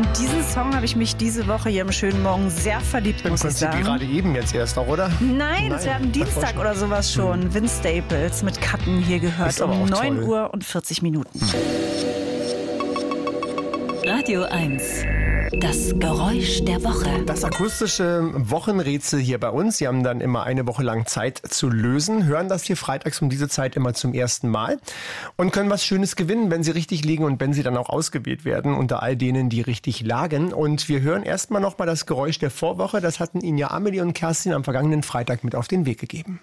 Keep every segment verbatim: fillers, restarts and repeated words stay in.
diesen Song habe ich mich diese Woche hier im schönen Morgen sehr verliebt, Im muss ich Prinzip sagen. gerade eben jetzt erst noch, oder? Nein, das wäre am Dienstag oder sowas schon. Hm. Vince Staples mit Cutten hier gehört um neun Uhr und vierzig Minuten. Radio eins. Das Geräusch der Woche. Das akustische Wochenrätsel hier bei uns. Sie haben dann immer eine Woche lang Zeit zu lösen, hören das hier freitags um diese Zeit immer zum ersten Mal und können was Schönes gewinnen, wenn Sie richtig liegen und wenn Sie dann auch ausgewählt werden unter all denen, die richtig lagen. Und wir hören erstmal nochmal das Geräusch der Vorwoche. Das hatten Ihnen ja Amelie und Kerstin am vergangenen Freitag mit auf den Weg gegeben.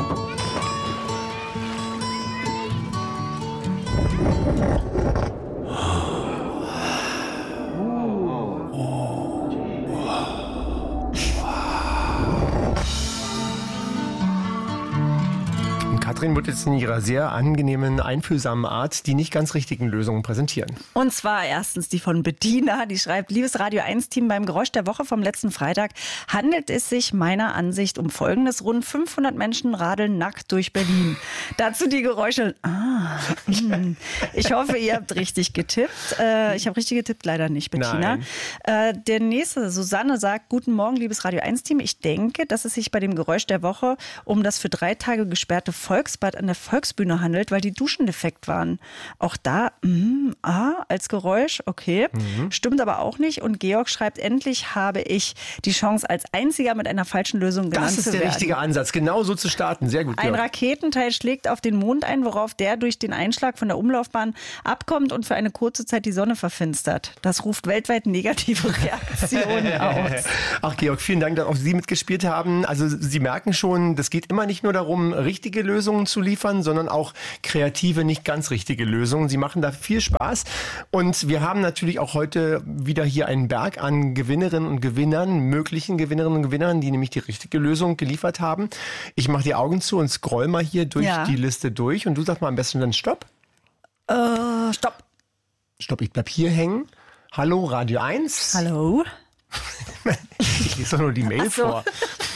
Katrin wird jetzt in ihrer sehr angenehmen, einfühlsamen Art die nicht ganz richtigen Lösungen präsentieren. Und zwar erstens die von Bettina, die schreibt: Liebes Radio eins Team, beim Geräusch der Woche vom letzten Freitag handelt es sich meiner Ansicht um Folgendes. Rund fünfhundert Menschen radeln nackt durch Berlin. Dazu die Geräusche. Ah, mh. Ich hoffe, ihr habt richtig getippt. Äh, ich habe richtig getippt, leider nicht, Bettina. Äh, der nächste, Susanne, sagt: Guten Morgen, liebes Radio eins Team. Ich denke, dass es sich bei dem Geräusch der Woche um das für drei Tage gesperrte Volksbad an der Volksbühne handelt, weil die Duschen defekt waren. Auch da, mm, ah, als Geräusch, okay. Mhm. Stimmt aber auch nicht. Und Georg schreibt: Endlich habe ich die Chance, als einziger mit einer falschen Lösung genannt zu werden. Das ist der richtige Ansatz, genau so zu starten. Sehr gut, Georg. Ein Raketenteil schlägt auf den Mond ein, worauf der durch den Einschlag von der Umlaufbahn abkommt und für eine kurze Zeit die Sonne verfinstert. Das ruft weltweit negative Reaktionen aus. Ach, Georg, vielen Dank, dass auch Sie mitgespielt haben. Also Sie merken schon, das geht immer nicht nur darum, richtige Lösungen zu liefern, sondern auch kreative, nicht ganz richtige Lösungen. Sie machen da viel Spaß. Und wir haben natürlich auch heute wieder hier einen Berg an Gewinnerinnen und Gewinnern, möglichen Gewinnerinnen und Gewinnern, die nämlich die richtige Lösung geliefert haben. Ich mache die Augen zu und scroll mal hier durch ja. die Liste durch. Und du sagst mal am besten dann Stopp. Äh, Stopp. Stopp, ich bleib hier hängen. Hallo, Radio eins. Hallo. Ich lese doch nur die Mail so. vor.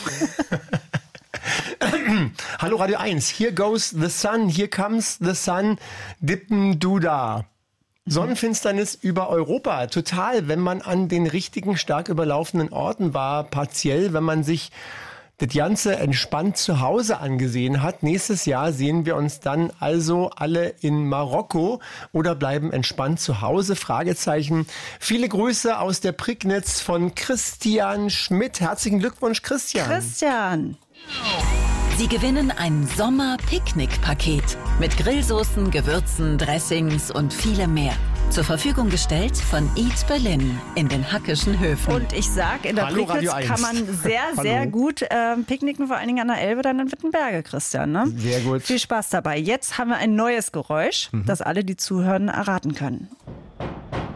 Hallo Radio eins, here goes the sun, here comes the sun, dippen du da. Sonnenfinsternis über Europa, total, wenn man an den richtigen, stark überlaufenden Orten war, partiell, wenn man sich das Ganze entspannt zu Hause angesehen hat. Nächstes Jahr sehen wir uns dann also alle in Marokko oder bleiben entspannt zu Hause? Fragezeichen. Viele Grüße aus der Prignitz von Christian Schmidt. Herzlichen Glückwunsch, Christian. Christian. Sie gewinnen ein Sommer-Picknick-Paket mit Grillsoßen, Gewürzen, Dressings und vielem mehr. Zur Verfügung gestellt von Eat Berlin in den Hackischen Höfen. Und ich sag, in der Hallo, Prignitz kann man sehr, sehr gut äh, picknicken, vor allen Dingen an der Elbe, dann in Wittenberge, Christian. Ne? Sehr gut. Viel Spaß dabei. Jetzt haben wir ein neues Geräusch, mhm. das alle, die zuhören, erraten können.